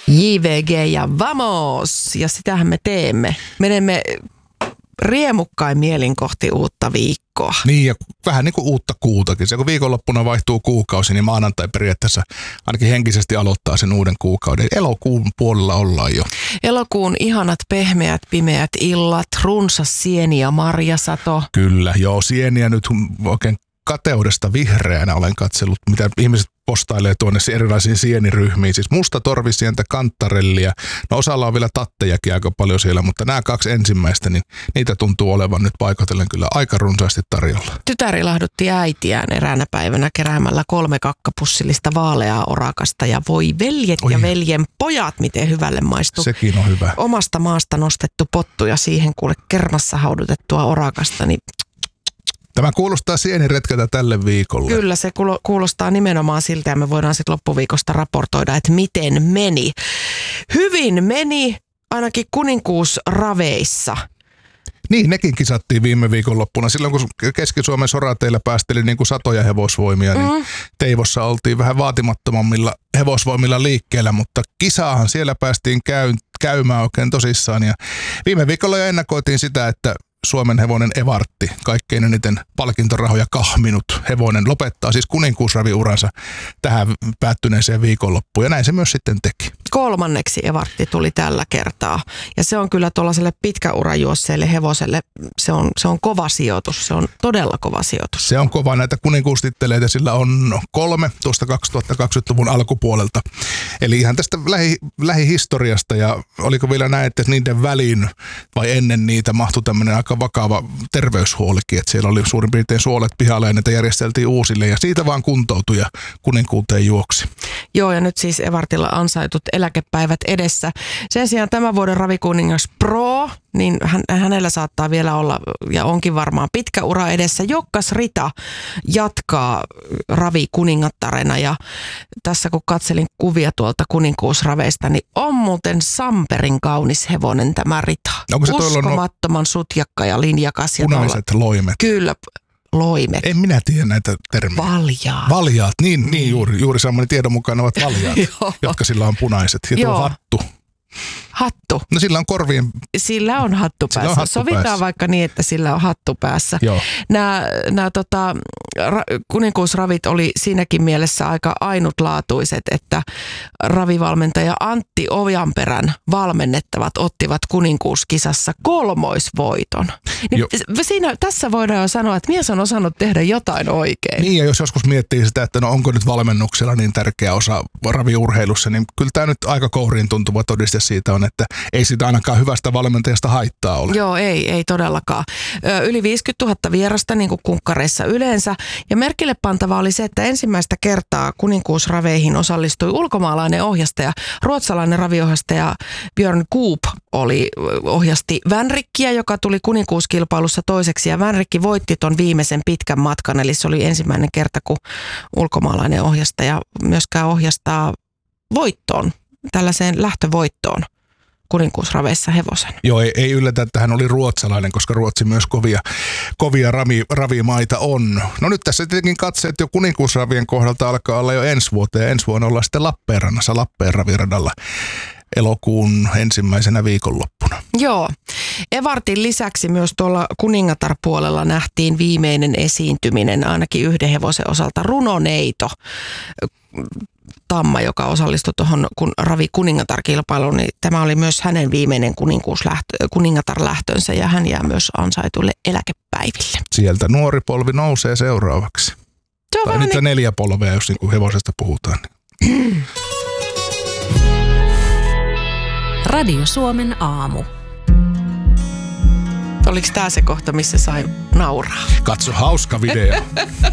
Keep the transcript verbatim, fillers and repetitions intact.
J V G ja vamos! Ja sitähän me teemme. Menemme riemukkain mielin kohti uutta viikkoa. Niin, ja vähän niin kuin uutta kuutakin. Se kun viikonloppuna vaihtuu kuukausi, niin maanantai periaatteessa ainakin henkisesti aloittaa sen uuden kuukauden. Elokuun puolella ollaan jo. Elokuun ihanat pehmeät, pimeät illat, runsas sieni- ja marjasato. Kyllä, joo, sieniä nyt oikein kateudesta vihreänä olen katsellut, mitä ihmiset postailee tuonne erilaisiin sieniryhmiin. Siis musta torvisientä, kantarellia. No osalla on vielä tattejakin aika paljon siellä, mutta nämä kaksi ensimmäistä, niin niitä tuntuu olevan nyt paikotellen kyllä aika runsaasti tarjolla. Tytär ilahdutti äitiään eräänä päivänä keräämällä kolme kakkapussillista vaaleaa orakasta ja voi veljet Oi. ja veljen pojat, miten hyvälle maistuu. Sekin on hyvä. Omasta maasta nostettu pottu ja siihen kuule kermassa haudutettua orakasta, niin tämä kuulostaa sieniretkeltä tälle viikolle. Kyllä, se kuulostaa nimenomaan siltä ja me voidaan sitten loppuviikosta raportoida, että miten meni. Hyvin meni, ainakin kuninkuusraveissa. Niin, nekin kisattiin viime viikonloppuna. Silloin kun Keski-Suomen sorateillä päästeli niin kuin satoja hevosvoimia, mm. niin Teivossa oltiin vähän vaatimattomammilla hevosvoimilla liikkeellä, mutta kisaahan siellä päästiin käy, käymään oikein tosissaan. Ja viime viikolla jo ennakoitiin sitä, että Suomen hevonen Evartti, kaikkein eniten palkintorahoja kahminut hevonen, lopettaa siis kuninkuusraviuransa tähän päättyneeseen viikonloppuun. Ja näin se myös sitten teki. Kolmanneksi Evartti tuli tällä kertaa. Ja se on kyllä tuollaiselle pitkäurajuosseelle hevoselle, se on, se on kova sijoitus. Se on todella kova sijoitus. Se on kova. Näitä kuninkuustitteleitä sillä on kolme tuosta kaksituhattakaksikymmentäluvun alkupuolelta. Eli ihan tästä lähi, lähihistoriasta. Ja oliko vielä näin, että niiden väliin vai ennen niitä mahtui tämmöinen aika vakava terveyshuolikin, että siellä oli suurin piirtein suolet pihalle ja niitä järjesteltiin uusille ja siitä vaan kuntoutui ja kuninkuuteen juoksi. Joo, ja nyt siis Evartilla ansaitut eläkepäivät edessä. Sen sijaan tämän vuoden ravikuningas Pro, niin hän, hänellä saattaa vielä olla ja onkin varmaan pitkä ura edessä. Jokkas Rita jatkaa ravikuningattarena ja tässä kun katselin kuvia tuolta kuninkuusraveista, niin on muuten samperin kaunis hevonen tämä Rita. Onko se uskomattoman sutjakka ja linjakas. Punaiset ja loimet. Kyllä, loimet. En minä tiedä näitä termejä. Valjaat. Valjaat, niin, niin juuri, juuri samoin tiedon mukaan ovat valjaat, jotka sillä on punaiset. Ja tuo hattu. Hattu. No sillä on korvien. Sillä on hattu päässä. On hattu Sovitaan päässä. Vaikka niin, että sillä on hattu päässä. Joo. Nämä, nämä tota, ra, kuninkuusravit oli siinäkin mielessä aika ainutlaatuiset, että ravivalmentaja Antti Ojanperän valmennettavat ottivat kuninkuuskisassa kolmoisvoiton. Niin siinä, tässä voidaan jo sanoa, että mies on osannut tehdä jotain oikein. Niin, ja jos joskus miettii sitä, että no onko nyt valmennuksella niin tärkeä osa raviurheilussa, niin kyllä tämä nyt aika kouriin tuntuva todiste siitä on, että ei sitä ainakaan hyvästä valmentajasta haittaa ole. Joo, ei, ei todellakaan. Ö, yli viisikymmentätuhatta vierasta, niin kuin kunkkareissa yleensä. Ja merkille pantava oli se, että ensimmäistä kertaa kuninkuusraveihin osallistui ulkomaalainen ohjastaja. Ruotsalainen raviohjastaja Björn Koop oli ohjasti Vänrikkiä, joka tuli kuninkuuskilpailussa toiseksi. Ja Vänrikki voitti ton viimeisen pitkän matkan, eli se oli ensimmäinen kerta, kun ulkomaalainen ohjastaja myöskään ohjastaa voittoon, tällaiseen lähtövoittoon kuninkuusraveissa hevosen. Joo, ei, ei yllätä, että hän oli ruotsalainen, koska Ruotsi myös kovia, kovia ravi, ravimaita on. No nyt tässä tietenkin katseet jo kuninkuusravien kohdalta alkaa olla jo ensi vuoteen. Ja ensi vuonna ollaan sitten Lappeenrannassa Lappeen raviradalla elokuun ensimmäisenä viikonloppuna. Joo. Evartin lisäksi myös tuolla kuningatarpuolella nähtiin viimeinen esiintyminen ainakin yhden hevosen osalta. Runoneito Tamma, joka osallistui tuohon kun ravi kuningatarkilpailuun, niin tämä oli myös hänen viimeinen kuningatarlähtönsä ja hän jää myös ansaituille eläkepäiville. Sieltä nuori polvi nousee seuraavaksi. Tai niitä niin neljä polvea, jos niin hevosesta puhutaan. Radio Suomen aamu. Oliko tämä se kohta, missä sai nauraa? Katso, hauska video.